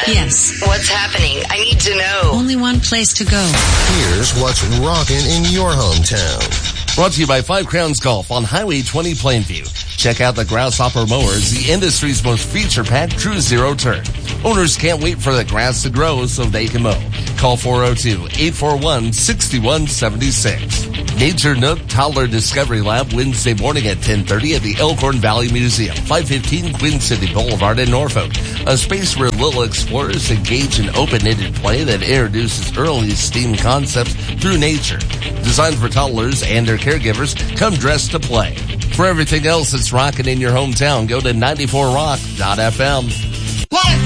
Yes. What's happening? I need to know. Only one place to go. Here's what's rocking in your hometown. Brought to you by Five Crowns Golf on Highway 20 Plainview. Check out the Grasshopper mowers, the industry's most feature-packed true zero turn. Owners can't wait for the grass to grow so they can mow. Call 402-841-6176. Nature Nook Toddler Discovery Lab Wednesday morning at 10:30 at the Elkhorn Valley Museum, 515 Queen City Boulevard in Norfolk. A space where little explorers engage in open-ended play that introduces early STEAM concepts through nature. Designed for toddlers and their caregivers, come dressed to play. For everything else that's rocking in your hometown, go to 94rock.fm.